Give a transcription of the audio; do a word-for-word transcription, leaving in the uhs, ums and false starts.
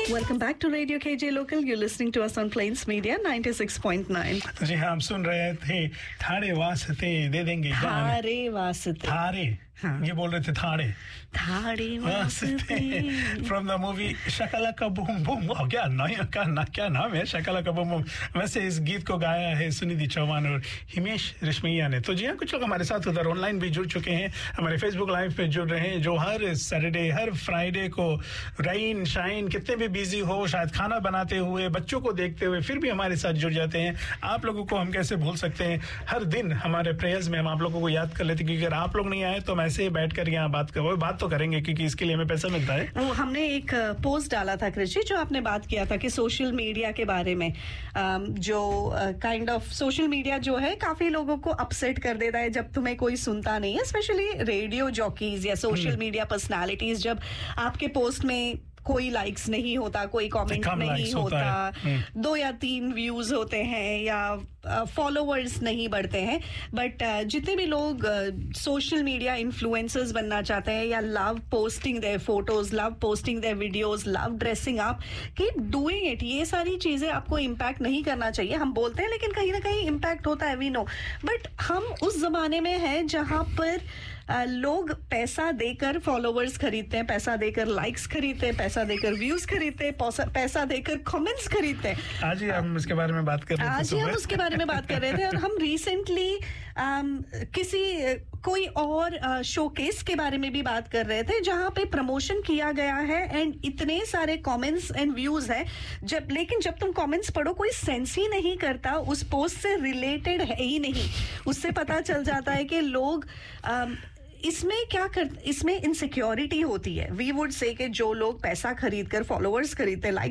Welcome back to Radio K J Local. You're listening to us on Plains Media ninety-six point nine. जी हाँ, हम सुन रहे थे थारे वास्ते दे देंगे थारे वास्ते थारे हाँ. ये बोल रहे थे थारे थारे वास्ते from the movie शकलका boom boom. वाह, क्या नया का ना क्या नाम है, शकलका बूम बूम। वैसे इस गीत को गाया है सुनिधि चौहान और हिमेश रेशमिया ने। तो जी हाँ, कुछ लोग हमारे साथ उधर ऑनलाइन भी जुड़ चुके हैं, हमारे फेसबुक लाइव पे जुड़ रहे हैं, जो हर सैटरडे हर फ्राइडे को रेन शाइन कितने भी बिजी हो, शायद खाना बनाते हुए बच्चों को देखते हुए फिर भी हमारे साथ जुड़ जाते हैं। आप लोगों को हम कैसे भूल सकते हैं, हर दिन हमारे प्रेयर्स में हम आप लोगों को याद कर लेते हैं, क्योंकि अगर आप लोग नहीं आए तो हम ऐसे ही बैठ कर यहाँ बात कर वो बात तो करेंगे, क्योंकि इसके लिए हमें पैसा मिलता है। वो हमने एक पोस्ट डाला था कृषि, जो आपने बात किया था कि सोशल मीडिया के बारे में, जो काइंड ऑफ सोशल मीडिया जो है काफी लोगों को अपसेट कर देता है जब तुम्हें कोई सुनता नहीं है, स्पेशली रेडियो जॉकीज या सोशल मीडिया पर्सनालिटीज। जब आपके पोस्ट में कोई लाइक्स नहीं होता, कोई कमेंट नहीं होता, होता दो या तीन व्यूज होते हैं या फॉलोवर्स नहीं बढ़ते हैं, बट uh, जितने भी लोग सोशल मीडिया इन्फ्लुएंसर्स बनना चाहते हैं या love posting there photos, love posting their videos, love dressing up, keep doing it. ये सारी चीजें आपको इम्पैक्ट नहीं करना चाहिए। हम बोलते हैं लेकिन कहीं ना कहीं इम्पैक्ट होता है, वी नो, बट हम उस जमाने में हैं जहां पर Uh, लोग पैसा देकर फॉलोवर्स खरीदते हैं, पैसा देकर लाइक्स खरीदते हैं, पैसा देकर व्यूज खरीदते हैं, पैसा देकर कमेंट्स खरीदते हैं। आज ही हम उसके बारे में बात कर रहे थे आज ही हम उसके बारे में बात कर रहे थे और हम रिसेंटली um, किसी कोई और शोकेस uh, के बारे में भी बात कर रहे थे, जहां पे प्रमोशन किया गया है एंड इतने सारे कमेंट्स एंड व्यूज हैं, जब लेकिन जब तुम कमेंट्स पढ़ो कोई सेंस ही नहीं करता, उस पोस्ट से रिलेटेड है ही नहीं। उससे पता चल जाता है कि लोग um, इसमें क्या कर इसमें इनसिक्योरिटी होती है। वी वुड से कि जो लोग पैसा खरीद कर फॉलोअर्स खरीदते हैं, लाइक